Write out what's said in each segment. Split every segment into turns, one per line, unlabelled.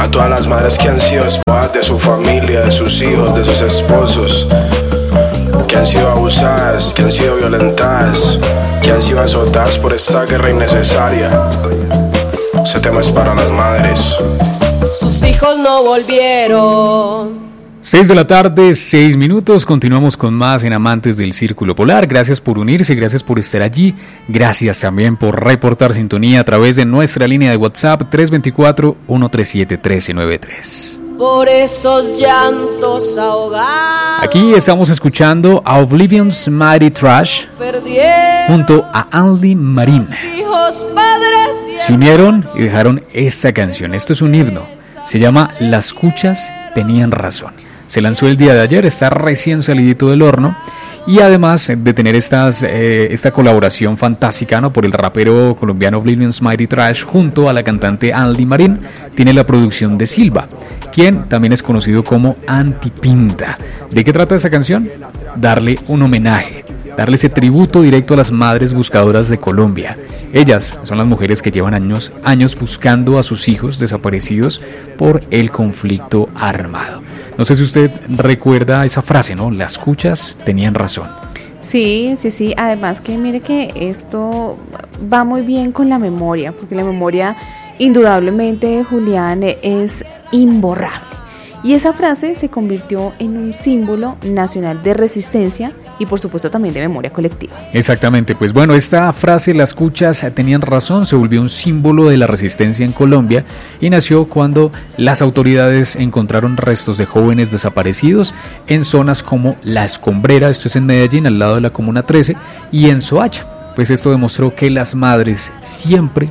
A todas las madres que han sido despojadas de su familia, de sus hijos, de sus esposos, que han sido abusadas, que han sido violentadas, que han sido azotadas por esta guerra innecesaria. Ese tema es para las madres.
Sus hijos no volvieron.
6 de la tarde, 6 minutos, continuamos con más en Amantes del Círculo Polar. Gracias por unirse, gracias por estar allí, gracias también por reportar sintonía a través de nuestra línea de WhatsApp 324-137-1393.
Por esos llantos ahogados.
Aquí estamos escuchando a Oblivion's Mighty Trash junto a Andy Marín. Se unieron y dejaron esta canción, esto es un himno, se llama Las Cuchas Tenían Razón. Se lanzó el día de ayer, está recién salidito del horno. Y además de tener esta colaboración fantástica, ¿no?, por el rapero colombiano Oblivion's Mighty Trash junto a la cantante Andy Marín, tiene la producción de Silva, quien también es conocido como Antipinta. ¿De qué trata esa canción? Darle un homenaje, darle ese tributo directo a las madres buscadoras de Colombia. Ellas son las mujeres que llevan años buscando a sus hijos desaparecidos por el conflicto armado. No sé si usted recuerda esa frase, ¿no? Las cuchas tenían razón.
Sí. Además que mire que esto va muy bien con la memoria, porque la memoria indudablemente, Julián, es imborrable. Y esa frase se convirtió en un símbolo nacional de resistencia y por supuesto también de memoria colectiva.
Exactamente, pues bueno, esta frase, las cuchas tenían razón, se volvió un símbolo de la resistencia en Colombia y nació cuando las autoridades encontraron restos de jóvenes desaparecidos en zonas como La Escombrera, esto es en Medellín, al lado de la Comuna 13, y en Soacha. Pues esto demostró que las madres siempre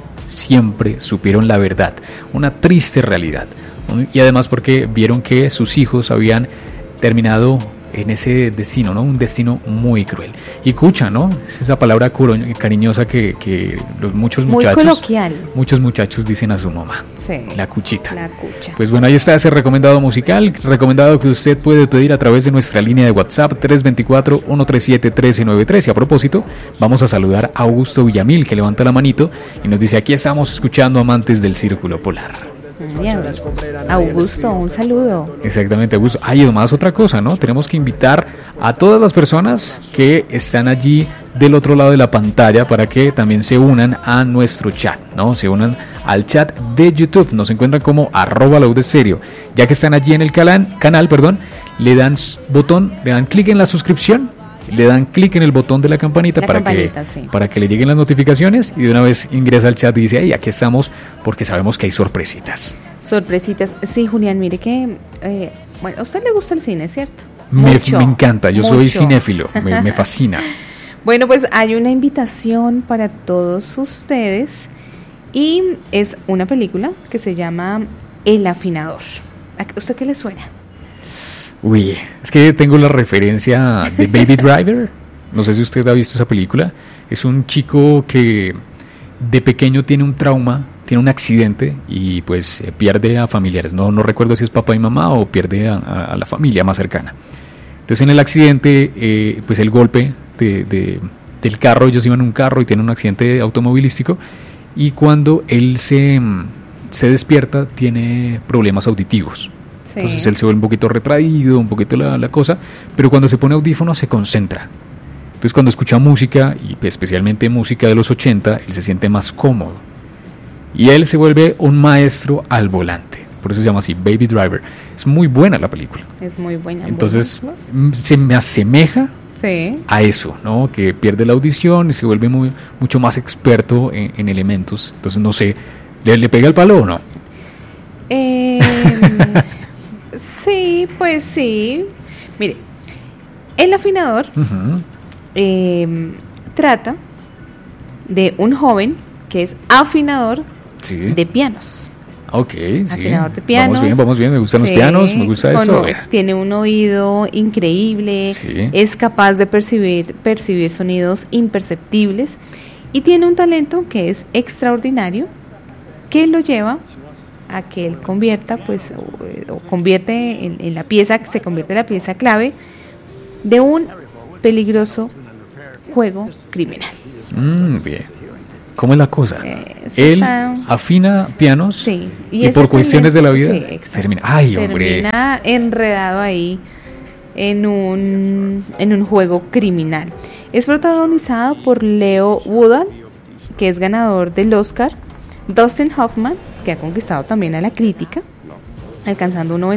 supieron la verdad, una triste realidad. Y además porque vieron que sus hijos habían terminado en ese destino, ¿no? Un destino muy cruel. Y cucha, ¿no? Es esa palabra cariñosa que muchos muchachos,
muy coloquial.
Muchos muchachos dicen a su mamá.
Sí.
La cuchita.
La cucha.
Pues bueno, ahí está ese recomendado musical, recomendado que usted puede pedir a través de nuestra línea de WhatsApp 324-137-1393. Y a propósito, vamos a saludar a Augusto Villamil, que levanta la manito y nos dice: aquí estamos escuchando Amantes del Círculo Polar.
Bien. Augusto, un saludo.
Exactamente, Augusto. Hay además otra cosa, ¿no? Tenemos que invitar a todas las personas que están allí del otro lado de la pantalla para que también se unan a nuestro chat, ¿no? Se unan al chat de YouTube. Nos encuentran como @laudeserio. Ya que están allí en el canal, le dan clic en la suscripción, le dan clic en el botón de la campanita para que le lleguen las notificaciones y de una vez ingresa al chat y dice: hey, aquí estamos, porque sabemos que hay sorpresitas.
Sorpresitas, sí, Julián, mire que, bueno, a usted le gusta el cine, ¿cierto?
Me encanta, yo soy cinéfilo, me fascina.
Bueno, pues hay una invitación para todos ustedes y es una película que se llama El Afinador. ¿A usted qué le suena?
Uy, es que tengo la referencia de Baby Driver. No sé si usted ha visto esa película. Es un chico que de pequeño tiene un trauma, tiene un accidente y pues pierde a familiares. No recuerdo si es papá y mamá o pierde a la familia más cercana. Entonces en el accidente, pues el golpe del carro, ellos iban en un carro y tienen un accidente automovilístico, y cuando él se despierta tiene problemas auditivos. Sí. Entonces él se vuelve un poquito retraído, un poquito la cosa, pero cuando se pone audífono se concentra. Entonces cuando escucha música, y especialmente música de los 80, él se siente más cómodo. Y él se vuelve un maestro al volante. Por eso se llama así, Baby Driver. Es muy buena la película.
Es muy buena.
Entonces se me asemeja a eso, ¿no? Que pierde la audición y se vuelve mucho más experto en elementos. Entonces no sé, ¿le pega el palo o no?
Sí, pues sí. Mire, El Afinador trata de un joven que es afinador de pianos.
Ok,
afinador de pianos.
Vamos bien, me gustan los pianos, me gusta eso.
Tiene un oído increíble, es capaz de percibir sonidos imperceptibles y tiene un talento que es extraordinario, que lo lleva a que él convierta, pues, o convierte en la pieza, se convierte en la pieza clave de un peligroso juego criminal.
Bien. ¿Cómo es la cosa? Él afina pianos,
sí,
y por cuestiones de la vida
termina enredado ahí en un juego criminal. Es protagonizado por Leo Woodall, que es ganador del Oscar, Dustin Hoffman, que ha conquistado también a la crítica, alcanzando un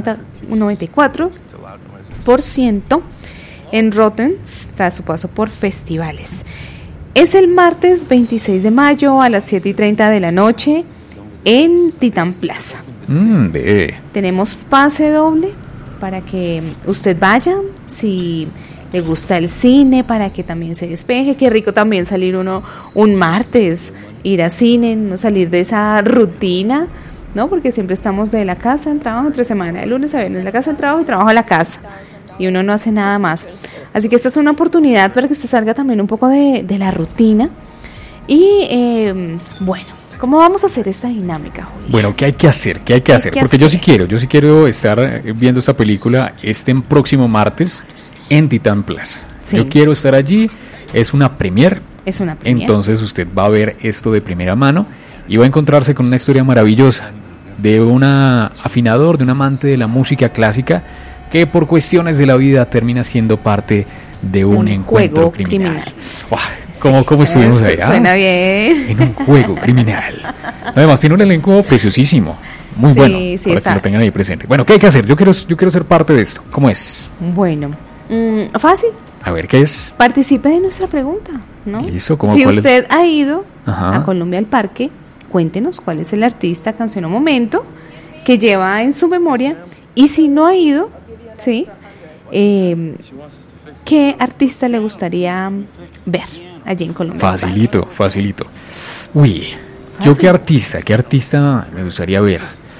94% en Rotten tras su paso por festivales. Es el martes 26 de mayo a las 7:30 de la noche en Titán Plaza. Tenemos pase doble para que usted vaya, si le gusta el cine, para que también se despeje. Qué rico también salir uno un martes, ir a cine, no salir de esa rutina, ¿no? Porque siempre estamos de la casa al trabajo, entre semana, de lunes a viernes, la casa al trabajo y trabajo a la casa. Y uno no hace nada más. Así que esta es una oportunidad para que usted salga también un poco de la rutina. Y bueno, ¿cómo vamos a hacer esta dinámica, Julián?
Bueno, ¿qué hay que hacer? Porque yo sí quiero estar viendo esta película este próximo martes en Titán Plaza. Sí. Yo quiero estar allí, es una premiere. Entonces usted va a ver esto de primera mano y va a encontrarse con una historia maravillosa de un afinador, de un amante de la música clásica, que por cuestiones de la vida termina siendo parte de un encuentro criminal. ¿Cómo estuvimos ahí?
Suena bien.
En un juego criminal. Además tiene un elenco preciosísimo, muy bueno, para que lo tengan ahí presente. Bueno, ¿qué hay que hacer? Yo quiero ser parte de esto. ¿Cómo es?
Bueno, fácil.
A ver, ¿qué es?
Participe de nuestra pregunta, ¿no?
Listo.
Si usted ha ido a Colombia al Parque, cuéntenos cuál es el artista, canción o momento que lleva en su memoria. Y si no ha ido, ¿sí? ¿Qué artista le gustaría ver allí en Colombia?
Facilito. Uy, ¿fácil? ¿Yo qué artista me gustaría ver?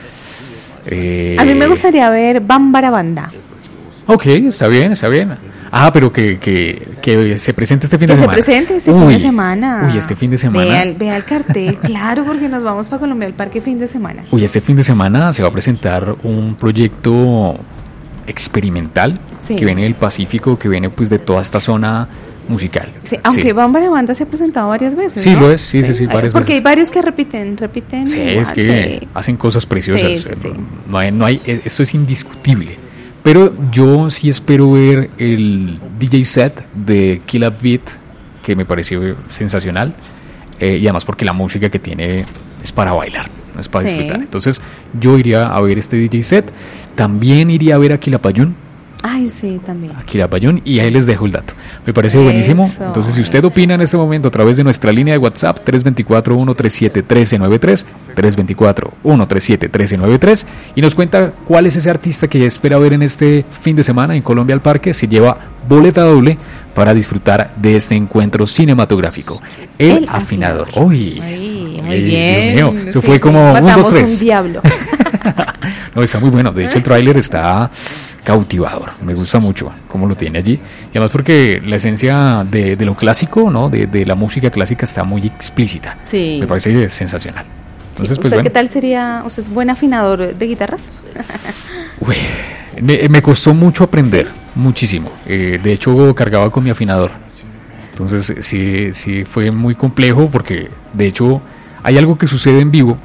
A mí me gustaría ver Bambara Banda.
Ok, está bien. Pero que se presente este fin de semana.
Que se presente este fin de semana.
Uy, este fin de semana.
Vea el cartel, claro, porque nos vamos para Colombia al Parque fin de semana.
Uy, este fin de semana se va a presentar un proyecto experimental que viene del Pacífico, que viene pues de toda esta zona musical.
Sí, aunque Bambara Banda se ha presentado varias veces,
sí,
¿no?
Lo es, sí, varias veces.
Porque hay varios que repiten.
Sí, igual, es que hacen cosas preciosas.
Sí.
No hay, esto es indiscutible. Pero yo sí espero ver el DJ set de Kill a Beat, que me pareció sensacional, y además porque la música que tiene es para bailar, no es para disfrutar. Entonces yo iría a ver este DJ set. También iría a ver a Quilapayún.
Ay, sí, también.
A Quilapayún, y ahí les dejo el dato. Me parece buenísimo. Entonces, si usted opina en este momento a través de nuestra línea de WhatsApp, 324-137-1393, 324-137-1393, y nos cuenta cuál es ese artista que espera ver en este fin de semana en Colombia al Parque, se lleva boleta doble para disfrutar de este encuentro cinematográfico. El afinador.
Uy, muy bien.
Dios mío, eso fue como 1, 2, 3.
Un diablo.
No, está muy bueno. De hecho, el tráiler está cautivador. Me gusta mucho cómo lo tiene allí. Y además porque la esencia de lo clásico, ¿no? De la música clásica está muy explícita.
Sí.
Me parece sensacional. Entonces,
¿Usted qué tal sería? ¿Usted es buen afinador de guitarras?
Uy, me costó mucho aprender, muchísimo. De hecho, cargaba con mi afinador. Entonces, sí fue muy complejo porque, de hecho, hay algo que sucede en vivo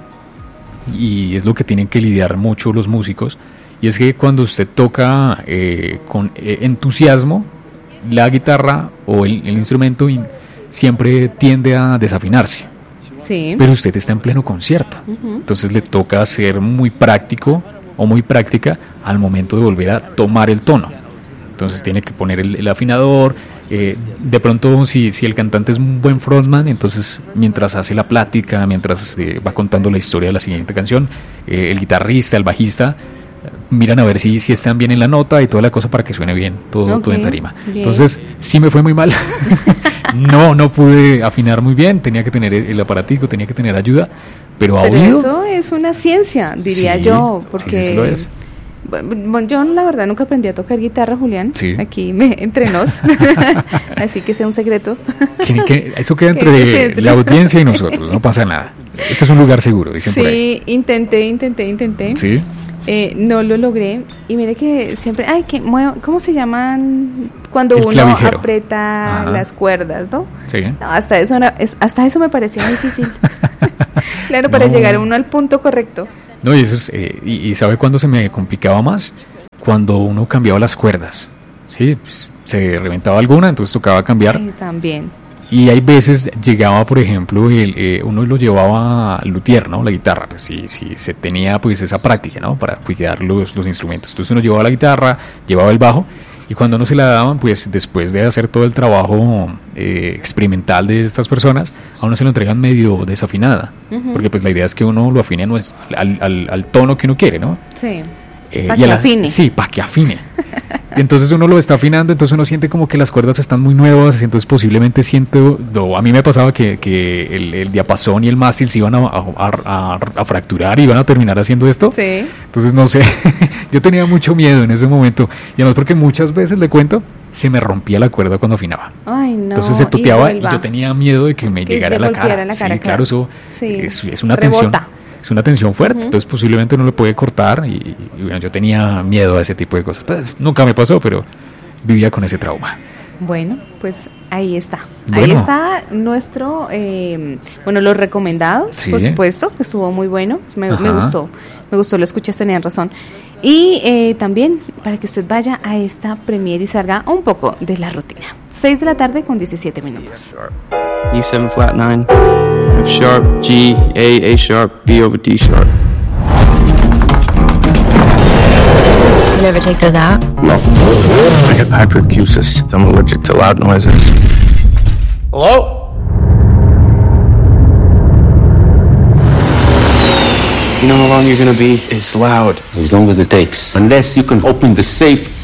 y es lo que tienen que lidiar mucho los músicos, y es que cuando usted toca con entusiasmo, la guitarra o el instrumento siempre tiende a desafinarse.
Sí.
Pero usted está en pleno concierto, entonces le toca ser muy práctico o muy práctica al momento de volver a tomar el tono. Entonces tiene que poner el afinador. De pronto, si el cantante es un buen frontman, entonces mientras hace la plática, mientras va contando la historia de la siguiente canción, el guitarrista, el bajista miran a ver si están bien en la nota y toda la cosa para que suene bien todo en tarima. Bien. Entonces sí me fue muy mal. no pude afinar muy bien, tenía que tener el aparatico, tenía que tener ayuda, pero oído,
eso es una ciencia, diría yo, porque
sí lo es.
Bueno, yo la verdad nunca aprendí a tocar guitarra, Julián.
Sí.
Aquí entre nos. Así que sea un secreto.
Eso queda entre la audiencia y nosotros, no pasa nada. Este es un lugar seguro, dicen por ahí.
Sí, intenté.
Sí.
No lo logré. Y mire que siempre, ¿cómo se llaman cuando
El
uno
clavijero.
aprieta las cuerdas, no?
Sí.
No, hasta eso me parecía difícil. Claro, para llegar uno al punto correcto.
No, y eso es, y ¿sabe cuándo se me complicaba más? Cuando uno cambiaba las cuerdas, ¿sí? Pues, se reventaba alguna, entonces tocaba cambiar.
También.
Y hay veces llegaba, por ejemplo, uno lo llevaba al luthier, ¿no? La guitarra, pues si se tenía pues esa práctica, ¿no? Para cuidar los instrumentos. Entonces uno llevaba la guitarra, llevaba el bajo, y cuando no se la daban, pues después de hacer todo el trabajo experimental de estas personas, a uno se lo entregan medio desafinada. Porque pues la idea es que uno lo afine al tono que uno quiere, ¿no?
Sí. Para que afine.
Sí, para que afine. Entonces uno lo está afinando, entonces uno siente como que las cuerdas están muy nuevas, entonces posiblemente a mí me pasaba que el diapasón y el mástil se iban a fracturar y iban a terminar haciendo esto.
Sí.
Entonces no sé, yo tenía mucho miedo en ese momento, y además porque muchas veces, le cuento, se me rompía la cuerda cuando afinaba.
Ay, no.
Entonces se tuteaba y yo tenía miedo de que me llegara a la cara. Sí, claro, eso es una tensión. Es una tensión fuerte, entonces posiblemente uno lo puede cortar y bueno, yo tenía miedo a ese tipo de cosas. Pues nunca me pasó, pero vivía con ese trauma.
Bueno, pues ahí está.
Bueno.
Ahí está nuestro, los recomendados,
sí.
Por supuesto, que estuvo muy bueno. Me gustó, lo escuché, tenían razón. Y también para que usted vaya a esta premiere y salga un poco de la rutina. 6 de la tarde con 17 minutos.
E7 flat 9, F sharp, G, A sharp, B over D sharp.
You ever take those out?
No. I get hyperacusis. I'm allergic to loud noises. Hello? You know how long you're gonna be? It's loud.
As long as it takes. Unless you can open the safe